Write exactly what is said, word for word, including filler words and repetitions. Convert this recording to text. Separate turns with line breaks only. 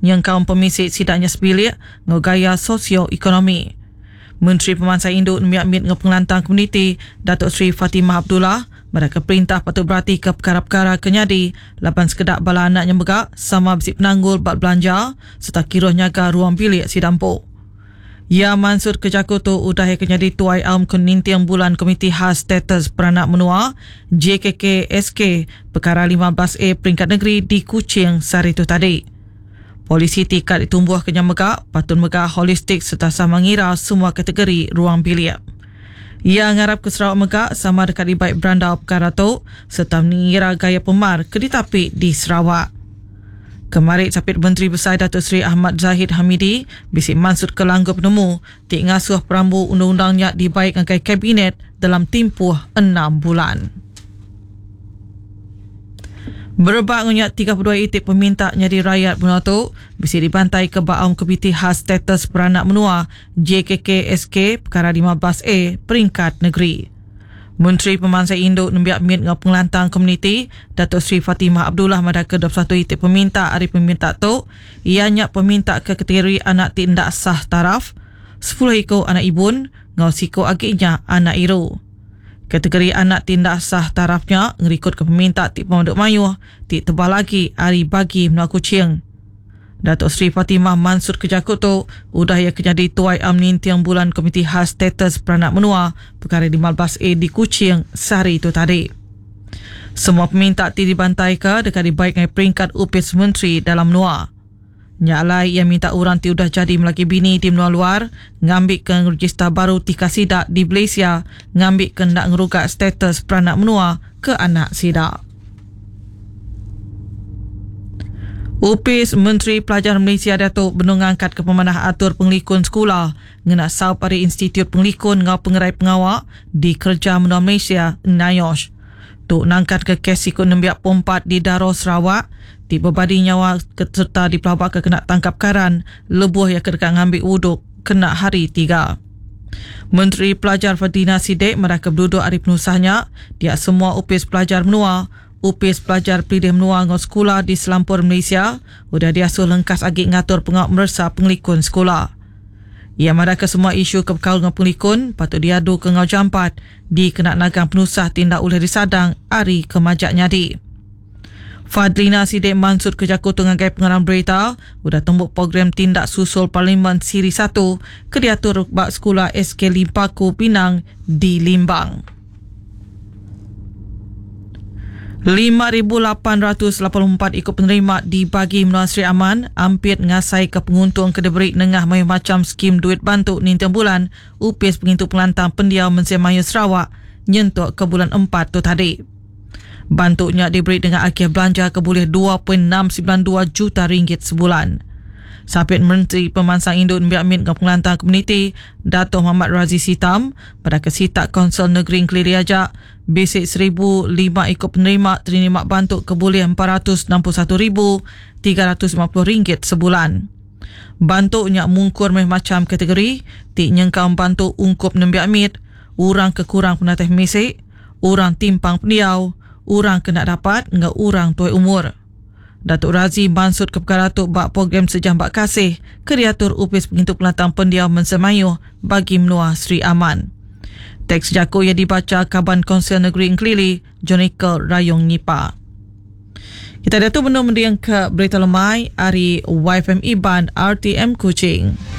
yang kaum pemisik sidaknya sebilik ngau gaya sosio-ekonomi. Menteri Pemansai Induk Nemiak-Mit ngau pengelantang komuniti Datuk Seri Fatimah Abdullah mereka perintah patut berhati ke perkara-perkara kenyadi lapan sekedak bala anaknya megak sama besi penanggul bak belanja serta kiroh nyaga ruang bilik sidampuk. Ya mansur ke Jakarta udah kenyadi tuai am kenintiang bulan Komiti Khas Status Peranak Menua J K K S K perkara lima belas A peringkat negeri di Kuching sehari itu tadi. Polisi tingkat ditumbuh kenyang megak, patut megak holistik serta sama mengira semua kategori ruang bilik. Ia ngarap ke Sarawak megak sama dekat di baik beranda perkara tu serta mengira gaya pemar keditapi di Sarawak. Kemarin Sapit Menteri Besar Datuk Seri Ahmad Zahid Hamidi bisik mansut ke langgar penemu tik ngasuh perambu undang-undangnya dibaik angkai kabinet dalam tempoh enam bulan. Berebak ngunyak tiga puluh dua itik peminta nyadi rakyat benua tu bisik dibantai ke Baam Komiti Khas Status Peranak Menua J K K S K perkara lima belas A peringkat negeri. Menteri Pemansai Induk Nemiak-Mit ngau pengelantang komuniti Datuk Seri Fatimah Abdullah madaka dua puluh satu itik peminta hari peminta tu ianya peminta ke kategori anak tindak sah taraf, sepuluh ikut anak ibun ngau siko agaknya anak iru. Kategori anak tindak sah tarafnya ngerikut ke peminta tik pemanduk mayuh tik tebal lagi hari bagi menua Kuching. Datuk Seri Fatimah mansur ke Jakarta udah ia kenyadi tuai am nintiang bulan Komiti Khas Status Peranak Menua perkara lima belas A di Kuching sehari itu tadi. Semua peminta ti dibantai ke dekat dibaik dengan peringkat upis menteri dalam menua. Nyalai ia minta orang ti udah jadi melaki bini di menua luar ngambil ke register baru tika sidak di Malaysia ngambil ke nak ngerugat status peranak menua ke anak sidak. Upis Menteri Pelajar Malaysia Datuk Benung angkat ke pemanah atur pengelikun sekolah ngena sau pada Institut Pengelikun ngau pengerai pengawak di Kerja Menua Malaysia N A Y O S. Tuk nangkat ke kes ikut nembiak pompat di Daro Sarawak di berbadi nyawa serta di pelabak ke kena tangkap karan lebuh yang kedekat ngambil uduk kena hari tiga. Menteri Pelajar Fadina Sidek mereka berduduk hari penusahnya dia semua upis pelajar menua upis pelajar pelidih menua ngau sekolah di selampur Malaysia udah diasuh lengkas agi ngatur pengawak meresa pengelikun sekolah. Ia mereka semua isu kebekal ngau pengelikun patut diadu ke ngau jampat di kena nagang penusah tindak ulah disadang hari kemajak nyadi. Fadlina Sidek mansur ke Jakarta ngagai pengarang berita udah tembuk program tindak susul Parlimen Siri satu ke diatur bak sekolah S K Limpaku Pinang di Limbang. lima ribu lapan ratus lapan puluh empat ikut penerima dibagi Menua Sri Aman hampir ngasai ke penguntung ke deberi nengah mayu macam skim duit bantu nintiang bulan upis pengintu pelantang pendiam Mensia Mayu Sarawak nyentuk ke bulan empat tu tadi. Bantunya diberi dengan akhir belanja ke boleh dua perpuluhan enam sembilan dua juta ringgit sebulan. Sapit Menteri Pemansang Induk Nemiak-Mit ngau pengelantang komuniti Dato' Muhammad Razi Sitam pada kesitak Konsel Negeri Keliri Ajak basic seribu lima ikut penerima terima bantu kebolehan empat ratus enam puluh satu ribu tiga ratus lima puluh ringgit sebulan. Bantunya mungkur macam kategori tik nyengkau bantu ungkup Nemiak-Mit, orang kekurang penatih mesik, orang timpang pendiau, orang kena dapat ngau orang tuai umur. Datuk Razi mansut ke perkara tu bak program sejambak kasih ke diatur upis pengintu pelantang pendiam Mensia Mayu bagi Menua Sri Aman. Teks jako yang dibaca Kaban Konsel Negeri Engklili Jonikel Rayong Nipa. Kita datuk benar mendiang ke berita lemai hari Y F M Iban R T M Kuching.